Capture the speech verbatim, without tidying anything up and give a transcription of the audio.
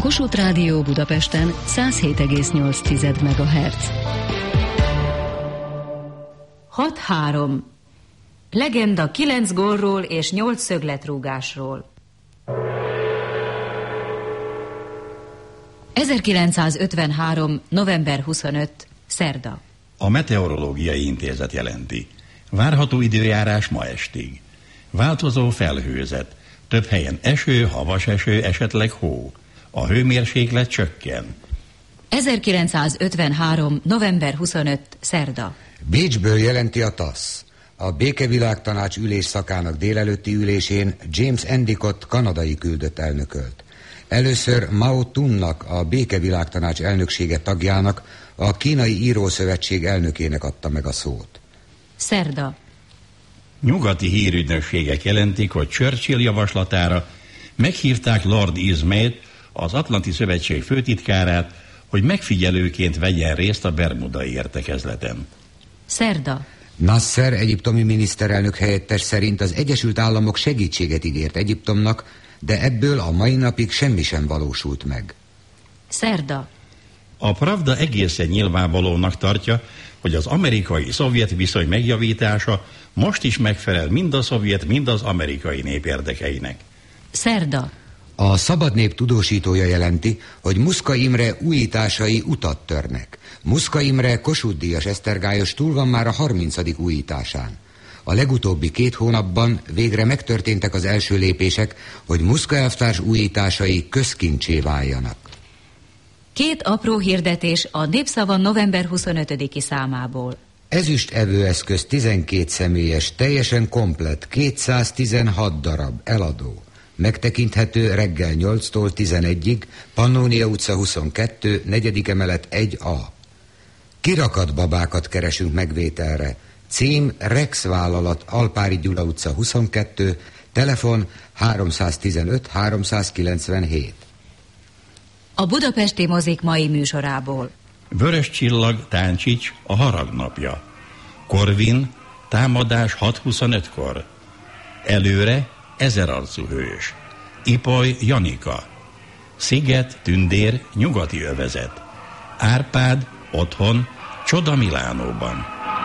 Kossuth Rádió Budapesten száz hét egész nyolc megahertz. hat három. Legenda kilenc gólról és nyolc szögletrúgásról. ezerkilencszázötvenhárom. november huszonötödike. Szerda. A Meteorológiai Intézet jelenti. Várható időjárás ma estig. Változó felhőzet. Több helyen eső, havas eső, esetleg hó. A hőmérséklet csökken. ezerkilencszázötvenhárom. november huszonötödike. Szerda. Bécsből jelenti a TASZ. A Békevilágtanács ülésszakának délelőtti ülésén James Endicott kanadai küldött elnökölt. Először Mao Tunnak, a Békevilágtanács elnöksége tagjának, a Kínai Írószövetség elnökének adta meg a szót. Szerda. Nyugati hírügynökségek jelentik, hogy Churchill javaslatára meghívták Lord Ismayt, az Atlanti Szövetség főtitkárát, hogy megfigyelőként vegyen részt a bermudai értekezleten. Szerda. Nasser egyiptomi miniszterelnök helyettes szerint az Egyesült Államok segítséget ígért Egyiptomnak, de ebből a mai napig semmi sem valósult meg. Szerda. A Pravda egészen nyilvánvalónak tartja, hogy az amerikai-szovjet viszony megjavítása most is megfelel mind a szovjet, mind az amerikai nép érdekeinek. Szerda. A Szabad Nép tudósítója jelenti, hogy Muszka Imre újításai utat törnek. Muszka Imre Kossuth-díjas esztergályos túl van már a harmincadik újításán. A legutóbbi két hónapban végre megtörténtek az első lépések, hogy Muszka elvtárs újításai közkincsé váljanak. Két apró hirdetés a Népszava november huszonötödike számából. Ezüst evőeszköz tizenkét személyes, teljesen komplett, kétszáztizenhat darab, eladó. Megtekinthető reggel nyolctól tizenegyig, Pannónia utca huszonkettő, negyedik emelet egy A. Kirakat babákat keresünk megvételre. Cím Rex vállalat, Alpári Gyula utca huszonkettő, telefon háromszáztizenöt háromszázkilencvenhét. A budapesti mozik mai műsorából. Vörös Csillag, Táncsics, a haragnapja. Korvin, támadás hat huszonötkor. Előre, ezerarcú hős. Ipoly, Janika. Sziget, Tündér, nyugati övezet. Árpád, otthon, Csoda Milánóban.